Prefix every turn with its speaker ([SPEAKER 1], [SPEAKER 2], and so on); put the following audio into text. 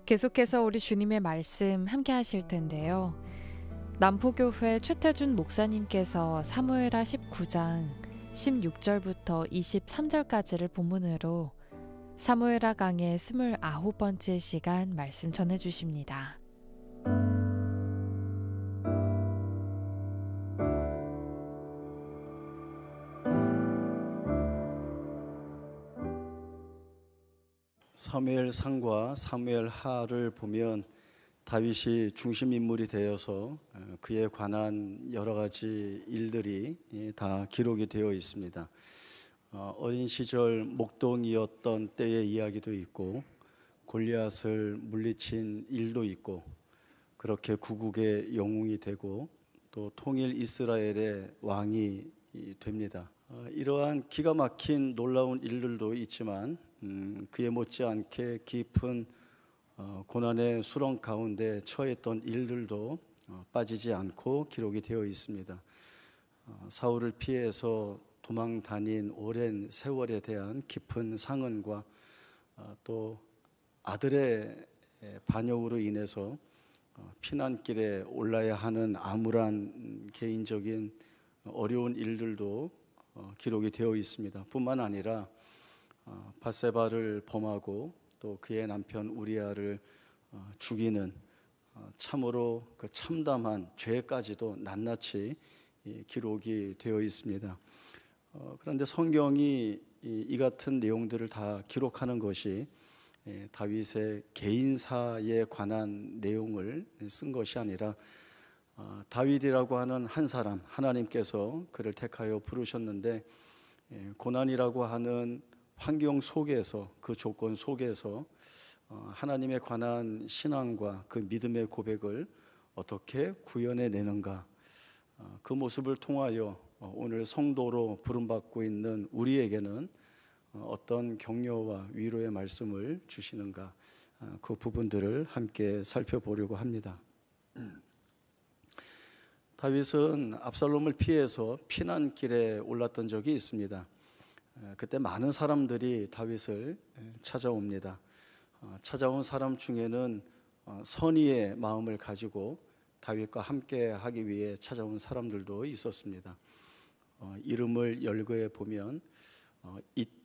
[SPEAKER 1] 계속해서 우리 주님의 말씀 함께 하실 텐데요. 남포교회 최태준 목사님께서 사무엘하 19장 16절부터 23절까지를 본문으로 사무엘하 강의 29번째 시간 말씀 전해 주십니다.
[SPEAKER 2] 사무엘상과 사무엘하를 보면 다윗이 중심 인물이 되어서 그에 관한 여러 가지 일들이 다 기록이 되어 있습니다. 어린 시절 목동이었던 때의 이야기도 있고 골리앗을 물리친 일도 있고 그렇게 구국의 영웅이 되고 또 통일 이스라엘의 왕이 됩니다. 이러한 기가 막힌 놀라운 일들도 있지만 그에 못지않게 깊은 고난의 수렁 가운데 처했던 일들도 빠지지 않고 기록이 되어 있습니다. 사울을 피해서 도망 다닌 오랜 세월에 대한 깊은 상흔과 또 아들의 반역으로 인해서 피난길에 올라야 하는 암울한 개인적인 어려운 일들도 기록이 되어 있습니다. 뿐만 아니라 밧세바를 범하고 또 그의 남편 우리아를 죽이는 참으로 그 참담한 죄까지도 낱낱이 기록이 되어 있습니다. 그런데 성경이 이 같은 내용들을 다 기록하는 것이 다윗의 개인사에 관한 내용을 쓴 것이 아니라 다윗이라고 하는 한 사람, 하나님께서 그를 택하여 부르셨는데 고난이라고 하는 환경 속에서, 그 조건 속에서 하나님에 관한 신앙과 그 믿음의 고백을 어떻게 구현해 내는가, 그 모습을 통하여 오늘 성도로 부름받고 있는 우리에게는 어떤 격려와 위로의 말씀을 주시는가, 그 부분들을 함께 살펴보려고 합니다. 다윗은 압살롬을 피해서 피난길에 올랐던 적이 있습니다. 그때 많은 사람들이 다윗을 찾아옵니다. 찾아온 사람 중에는 선의의 마음을 가지고 다윗과 함께 하기 위해 찾아온 사람들도 있었습니다. 이름을 열거해 보면